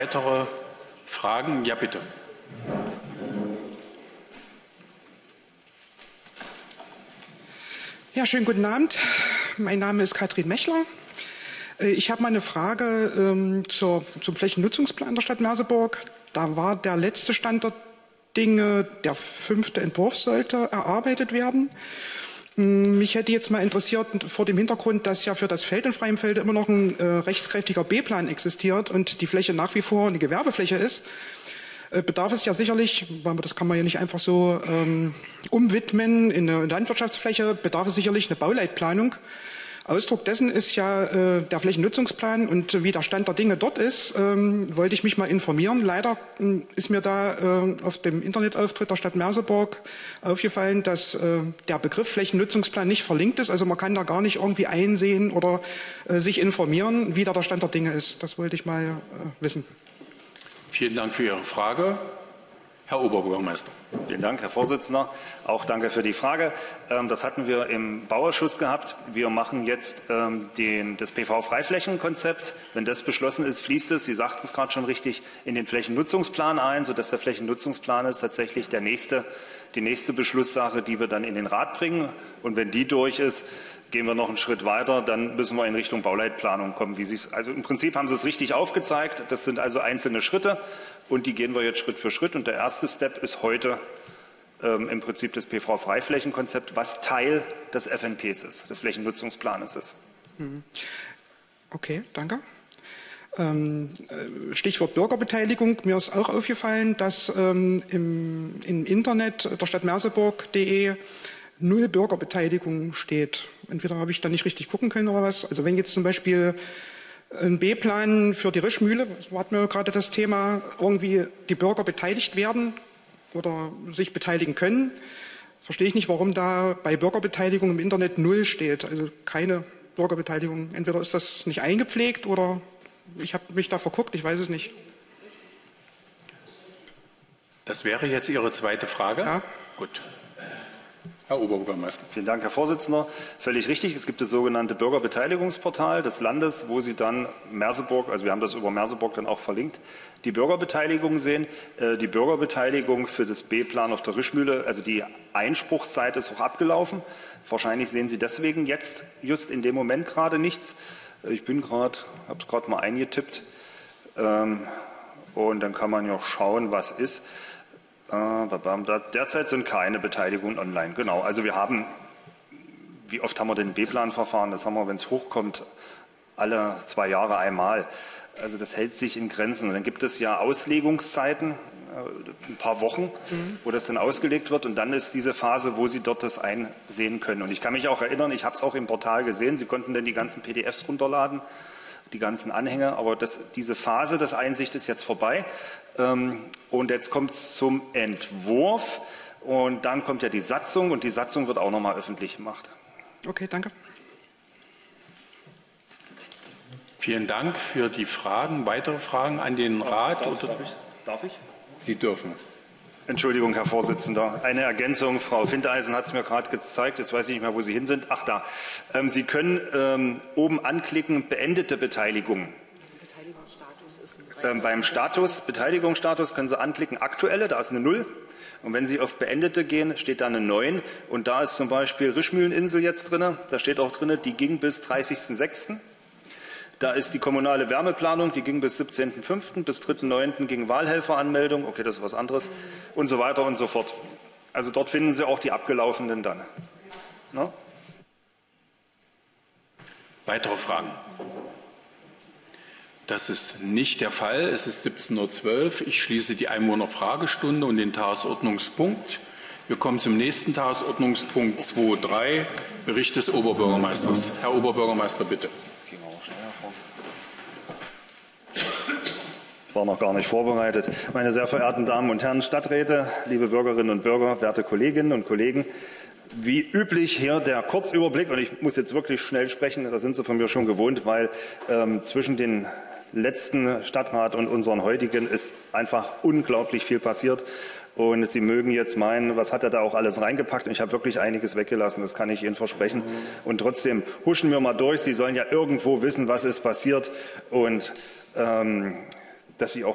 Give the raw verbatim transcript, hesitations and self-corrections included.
Weitere Fragen? Ja, bitte. Ja, schönen guten Abend. Mein Name ist Katrin Mechler. Ich habe mal eine Frage ähm, zur, zum Flächennutzungsplan der Stadt Merseburg. Da war der letzte Stand der Dinge, der fünfte Entwurf sollte erarbeitet werden. Mich hätte jetzt mal interessiert, vor dem Hintergrund, dass ja für das Feld in Freienfelde immer noch ein äh, rechtskräftiger B-Plan existiert und die Fläche nach wie vor eine Gewerbefläche ist, äh, bedarf es ja sicherlich, weil das kann man ja nicht einfach so ähm, umwidmen in eine Landwirtschaftsfläche, bedarf es sicherlich eine Bauleitplanung. Ausdruck dessen ist ja äh, der Flächennutzungsplan, und wie der Stand der Dinge dort ist, ähm, wollte ich mich mal informieren. Leider äh, ist mir da äh, auf dem Internetauftritt der Stadt Merseburg aufgefallen, dass äh, der Begriff Flächennutzungsplan nicht verlinkt ist. Also man kann da gar nicht irgendwie einsehen oder äh, sich informieren, wie da der Stand der Dinge ist. Das wollte ich mal äh, wissen. Vielen Dank für Ihre Frage. Herr Oberbürgermeister. Vielen Dank, Herr Vorsitzender. Auch danke für die Frage. Das hatten wir im Bauausschuss gehabt. Wir machen jetzt den, das P V-Freiflächenkonzept. Wenn das beschlossen ist, fließt es, Sie sagten es gerade schon richtig, in den Flächennutzungsplan ein, sodass der Flächennutzungsplan ist tatsächlich der nächste, die nächste Beschlusssache, die wir dann in den Rat bringen. Und wenn die durch ist, gehen wir noch einen Schritt weiter, dann müssen wir in Richtung Bauleitplanung kommen. Wie Sie's, also im Prinzip haben Sie es richtig aufgezeigt. Das sind also einzelne Schritte. Und die gehen wir jetzt Schritt für Schritt. Und der erste Step ist heute ähm, im Prinzip das P V-Freiflächenkonzept, was Teil des F N Ps ist, des Flächennutzungsplanes ist. Okay, danke. Ähm, Stichwort Bürgerbeteiligung. Mir ist auch aufgefallen, dass ähm, im, im Internet der Stadt Merseburg punkt de null Bürgerbeteiligung steht. Entweder habe ich da nicht richtig gucken können oder was. Also wenn jetzt zum Beispiel ein B-Plan für die Rischmühle, so hatten wir gerade das Thema, irgendwie die Bürger beteiligt werden oder sich beteiligen können, verstehe ich nicht, warum da bei Bürgerbeteiligung im Internet null steht. Also keine Bürgerbeteiligung. Entweder ist das nicht eingepflegt oder ich habe mich da verguckt, ich weiß es nicht. Das wäre jetzt Ihre zweite Frage? Ja. Gut. Herr Oberbürgermeister. Vielen Dank, Herr Vorsitzender. Völlig richtig. Es gibt das sogenannte Bürgerbeteiligungsportal des Landes, wo Sie dann Merseburg, also wir haben das über Merseburg dann auch verlinkt, die Bürgerbeteiligung sehen. Die Bürgerbeteiligung für das B-Plan auf der Rischmühle, also die Einspruchszeit ist auch abgelaufen. Wahrscheinlich sehen Sie deswegen jetzt just in dem Moment gerade nichts. Ich bin gerade, habe es gerade mal eingetippt. Und dann kann man ja schauen, was ist. Derzeit sind keine Beteiligungen online. Genau, also wir haben, wie oft haben wir den B-Plan-Verfahren? Das haben wir, wenn es hochkommt, alle zwei Jahre einmal. Also das hält sich in Grenzen. Und dann gibt es ja Auslegungszeiten, ein paar Wochen, mhm. wo das dann ausgelegt wird. Und dann ist diese Phase, wo Sie dort das einsehen können. Und ich kann mich auch erinnern, ich habe es auch im Portal gesehen, Sie konnten dann die ganzen P D Fs runterladen, die ganzen Anhänge, aber das, diese Phase des Einsicht ist jetzt vorbei. Und jetzt kommt es zum Entwurf und dann kommt ja die Satzung und die Satzung wird auch nochmal öffentlich gemacht. Okay, danke. Vielen Dank für die Fragen. Weitere Fragen an den Rat? Darf, darf, ich? darf ich? Sie dürfen. Entschuldigung, Herr Vorsitzender. Eine Ergänzung. Frau Findeisen hat es mir gerade gezeigt. Jetzt weiß ich nicht mehr, wo Sie hin sind. Ach, da. Ähm, Sie können ähm, oben anklicken, beendete Beteiligung. Ähm, beim Status, Beteiligungsstatus können Sie anklicken, aktuelle, da ist eine null. Und wenn Sie auf Beendete gehen, steht da eine neun. Und da ist zum Beispiel Rischmühleninsel jetzt drin. Da steht auch drin, die ging bis dreißigsten sechsten Da ist die kommunale Wärmeplanung, die ging bis siebzehnten fünften Bis dritten neunten ging Wahlhelferanmeldung. Okay, das ist was anderes. Und so weiter und so fort. Also dort finden Sie auch die abgelaufenen dann. No? Weitere Fragen? Das ist nicht der Fall. Es ist siebzehn Uhr zwölf. Ich schließe die Einwohnerfragestunde und den Tagesordnungspunkt. Wir kommen zum nächsten Tagesordnungspunkt zwei Punkt drei, Bericht des Oberbürgermeisters. Herr Oberbürgermeister, bitte. Ich war noch gar nicht vorbereitet. Meine sehr verehrten Damen und Herren Stadträte, liebe Bürgerinnen und Bürger, werte Kolleginnen und Kollegen, wie üblich hier der Kurzüberblick, und ich muss jetzt wirklich schnell sprechen, da sind Sie von mir schon gewohnt, weil ähm, zwischen den letzten Stadtrat und unseren heutigen ist einfach unglaublich viel passiert. Und Sie mögen jetzt meinen, was hat er da auch alles reingepackt? Und ich habe wirklich einiges weggelassen, das kann ich Ihnen versprechen. Und trotzdem huschen wir mal durch. Sie sollen ja irgendwo wissen, was ist passiert und ähm, dass Sie auch